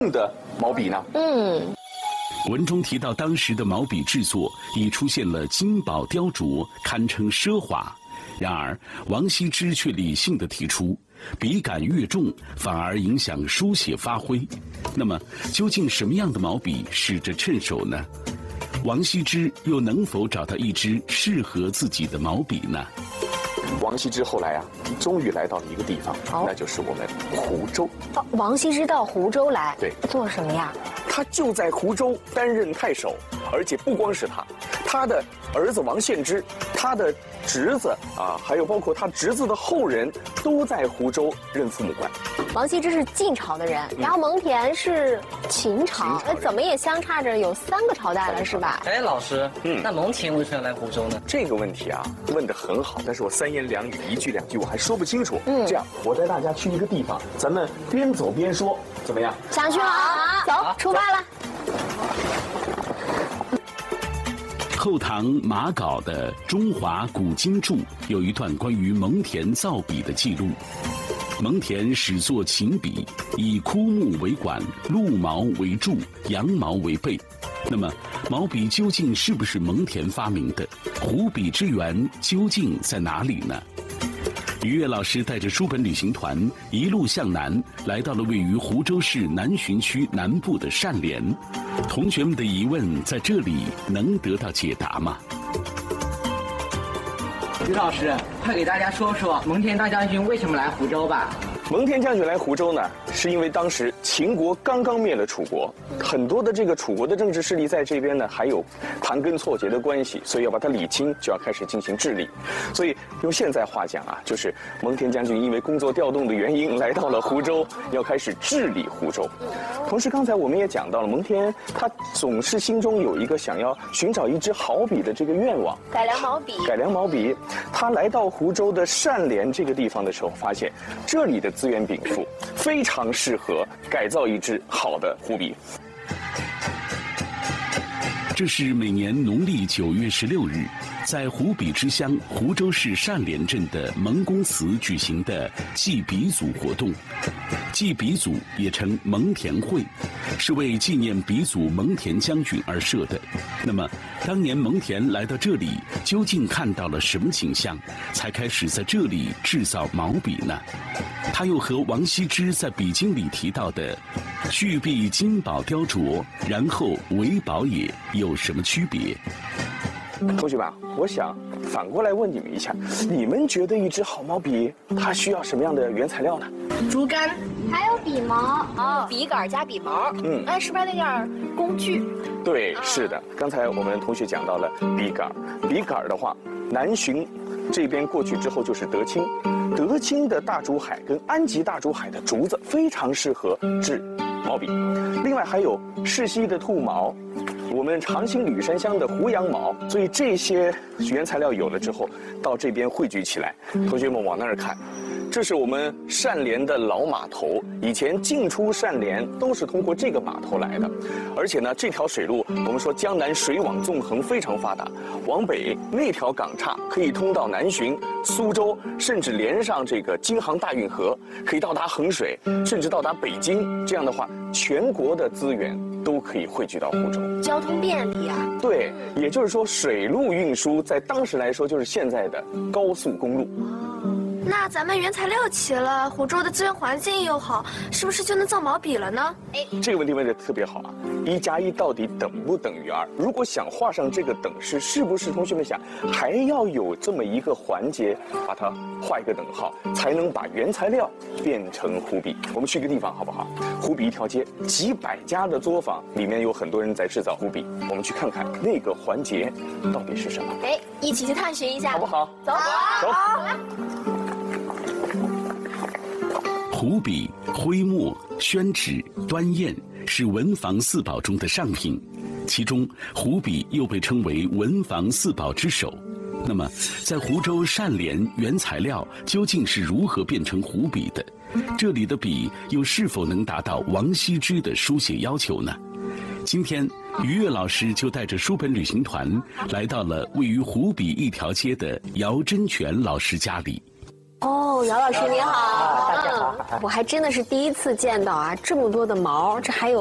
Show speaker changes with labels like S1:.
S1: 的毛笔呢？
S2: 文中提到，当时的毛笔制作已出现了金宝雕琢，堪称奢华。然而，王羲之却理性地提出，笔杆越重，反而影响书写发挥。那么，究竟什么样的毛笔使着趁手呢？王羲之又能否找到一支适合自己的毛笔呢？
S1: 王羲之后来啊，终于来到了一个地方，那就是我们湖州。
S3: 王羲之到湖州来，
S1: 对，
S3: 做什么呀？
S1: 他就在湖州担任太守，而且不光是他，他的儿子王献之，他的侄子啊，还有包括他侄子的后人，都在湖州任父母官。
S3: 王羲之是晋朝的人，然后蒙恬是秦朝，那怎么也相差着有3个朝代了，是吧？
S4: 哎，老师，那蒙恬为什么要来湖州呢？
S1: 这个问题啊，问得很好，但是我3言2语1句2句我还说不清楚。这样，我带大家去一个地方，咱们边走边说，怎么样？
S3: 想去吗？走，出发了。
S2: 后唐马镐的《中华古今注》有一段关于蒙恬造笔的记录。蒙恬始作秦笔，以枯木为管，鹿毛为柱，羊毛为背。那么，毛笔究竟是不是蒙恬发明的？湖笔之源究竟在哪里呢？于越老师带着书本旅行团一路向南，来到了位于湖州市南浔区南部的单连。同学们的疑问在这里能得到解答吗？
S4: 于老师，快给大家说说蒙恬大将军为什么来湖州吧。
S1: 蒙恬将军来湖州呢，是因为当时秦国刚刚灭了楚国，很多的这个楚国的政治势力在这边呢，还有盘根错节的关系，所以要把它理清，就要开始进行治理。所以用现在话讲啊，就是蒙恬将军因为工作调动的原因来到了湖州，要开始治理湖州。同时，刚才我们也讲到了，蒙恬他总是心中有一个想要寻找一支好笔的这个愿望，
S3: 改良毛笔。
S1: 改良毛笔，他来到湖州的单连这个地方的时候，发现这里的资源禀赋，非常适合改造一支好的湖笔。
S2: 这是每年农历9月16日，在湖笔之乡湖州市单连镇的蒙公祠举行的祭笔祖活动。祭笔祖也称蒙恬会，是为纪念鼻祖蒙恬将军而设的。那么，当年蒙恬来到这里，究竟看到了什么景象，才开始在这里制造毛笔呢？他又和王羲之在笔经里提到的“巨笔金宝雕琢，然后为宝也”有什么区别？
S1: 同学们，我想反过来问你们一下，你们觉得一支好毛笔它需要什么样的原材料呢？
S3: 竹竿，
S5: 还有笔毛
S3: 笔杆加笔毛。哎，是不是那点工具？
S1: 对，是的。刚才我们同学讲到了笔杆，笔杆的话，南浔这边过去之后就是德清，德清的大竹海跟安吉大竹海的竹子非常适合制毛笔。另外还有世溪的兔毛，我们长兴吕山乡的胡杨毛，所以这些原材料有了之后，到这边汇聚起来。同学们往那儿看，这是我们单连的老码头，以前进出单连都是通过这个码头来的。而且呢，这条水路我们说江南水网纵横，非常发达。往北那条港岔可以通到南浔、苏州，甚至连上这个京杭大运河，可以到达衡水，甚至到达北京。这样的话，全国的资源都可以汇聚到湖州，
S3: 交通便利啊。
S1: 对，也就是说，水路运输在当时来说就是现在的高速公路。
S5: 那咱们原材料齐了，湖州的资源环境又好，是不是就能造毛笔了呢？
S1: 这个问题问得特别好啊！1+1到底等不等于2？如果想画上这个等式，是不是同学们想还要有这么一个环节，把它画一个等号，才能把原材料变成湖笔？我们去一个地方好不好？湖笔一条街，几百家的作坊，里面有很多人在制造湖笔。我们去看看那个环节到底是什么？
S3: 一起去探寻一下，
S1: 好不好？
S3: 走，
S1: 走。
S2: 湖笔、徽墨、宣纸、端砚是文房4宝中的上品，其中湖笔又被称为文房4宝之首。那么，在湖州单连，原材料究竟是如何变成湖笔的？这里的笔又是否能达到王羲之的书写要求呢？今天，于越老师就带着书本旅行团来到了位于湖笔一条街的姚真全老师家里。
S3: 哦，姚老师你好，
S6: 大家好。
S3: 我还真的是第一次见到啊，这么多的毛，这还有